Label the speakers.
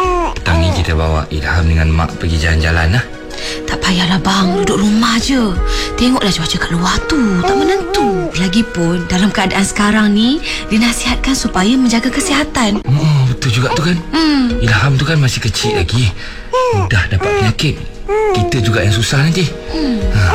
Speaker 1: Petang ni kita bawa Ilham dengan Mak pergi jalan-jalan lah.
Speaker 2: Tak payahlah bang, duduk rumah je. Tengoklah cuaca kat luar tu, tak menentu. Lagipun dalam keadaan sekarang ni, dinasihatkan supaya menjaga kesihatan.
Speaker 1: Betul juga tu kan. Ilham tu kan masih kecil lagi, mudah dapat penyakit. Kita juga yang susah nanti.